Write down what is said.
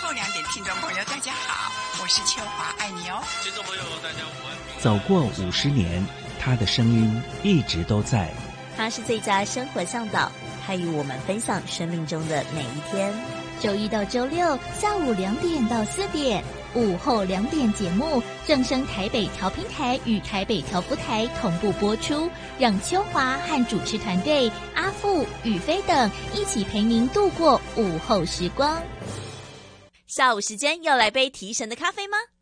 后2点听众朋友大家好，我是秋华，爱你哦。 听众朋友大家午安。 走过50年，他的声音一直都在。 他是最佳生活向导，他与我们分享生命中的每一天。 周一到周六下午2点到4点，午后2点节目正声台北调频台与台北调福台同步播出，让秋华和主持团队阿富、宇飞等一起陪您度过午后时光。 下午时间要来杯提神的咖啡吗？